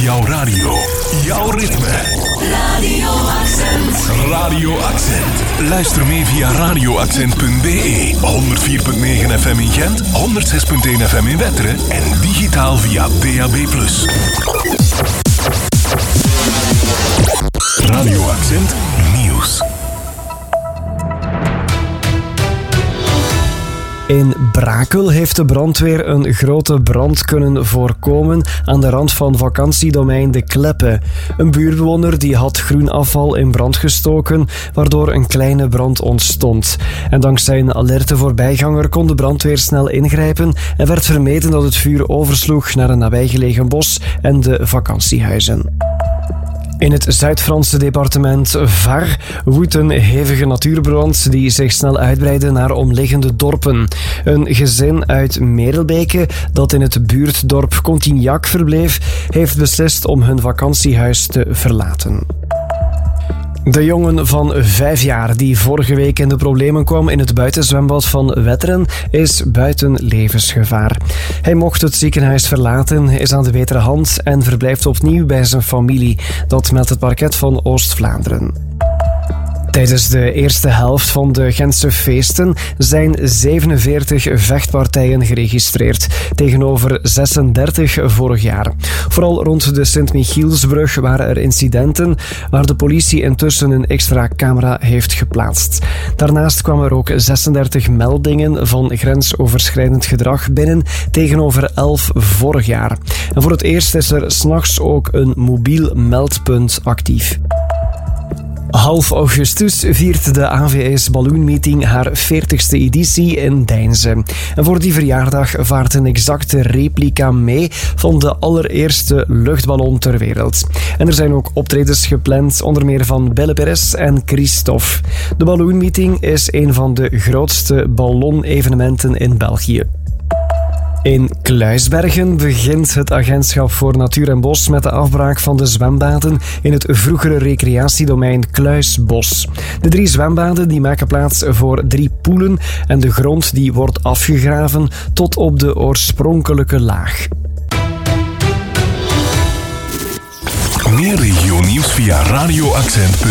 Jouw radio. Jouw ritme. Radio Accent. Radio Accent. Luister mee via radioaccent.be. 104.9 FM in Gent, 106.1 FM in Wetteren en digitaal via DAB+. Radio Accent Nieuws. In Brakel heeft de brandweer een grote brand kunnen voorkomen aan de rand van vakantiedomein De Kleppe. Een buurtbewoner die had groen afval in brand gestoken, waardoor een kleine brand ontstond. En dankzij een alerte voorbijganger kon de brandweer snel ingrijpen en werd vermeden dat het vuur oversloeg naar een nabijgelegen bos en de vakantiehuizen. In het Zuid-Franse departement Var woedt een hevige natuurbrand die zich snel uitbreidde naar omliggende dorpen. Een gezin uit Merelbeke dat in het buurtdorp Contignac verbleef, heeft beslist om hun vakantiehuis te verlaten. De jongen van 5 jaar die vorige week in de problemen kwam in het buitenzwembad van Wetteren is buiten levensgevaar. Hij mocht het ziekenhuis verlaten, is aan de betere hand en verblijft opnieuw bij zijn familie. Dat meldt het parket van Oost-Vlaanderen. Tijdens de eerste helft van de Gentse feesten zijn 47 vechtpartijen geregistreerd, tegenover 36 vorig jaar. Vooral rond de Sint-Michielsbrug waren er incidenten waar de politie intussen een extra camera heeft geplaatst. Daarnaast kwamen er ook 36 meldingen van grensoverschrijdend gedrag binnen, tegenover 11 vorig jaar. En voor het eerst is er 's nachts ook een mobiel meldpunt actief. Half augustus viert de AVS Balloon Meeting haar 40ste editie in Deinze. En voor die verjaardag vaart een exacte replica mee van de allereerste luchtballon ter wereld. En er zijn ook optredens gepland, onder meer van Belle Perez en Christophe. De Balloon Meeting is een van de grootste ballonevenementen in België. In Kluisbergen begint het Agentschap voor Natuur en Bos met de afbraak van de zwembaden in het vroegere recreatiedomein Kluisbos. De 3 zwembaden die maken plaats voor 3 poelen en de grond die wordt afgegraven tot op de oorspronkelijke laag. Meer regionieuws via radioaccent.be.